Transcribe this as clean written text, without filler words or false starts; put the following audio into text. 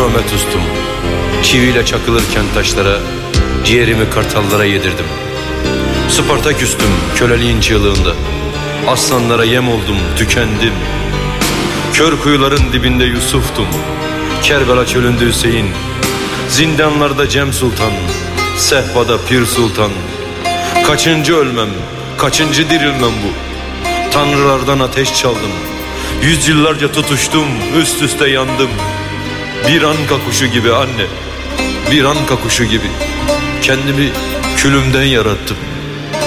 Mehmet ustum. Çiviyle çakılırken taşlara, ciğerimi kartallara yedirdim. Spartaküstüm köleliğin çığlığında. Aslanlara yem oldum, tükendim. Kör kuyuların dibinde Yusuf'tum. Kerbela çölünde Hüseyin. Zindanlarda Cem Sultan, sehpada Pir Sultan. Kaçıncı ölmem, kaçıncı dirilmem bu. Tanrılardan ateş çaldım. Yüzyıllarca tutuştum, üst üste yandım. Bir anka kuşu gibi anne, bir anka kuşu gibi. Kendimi külümden yarattım.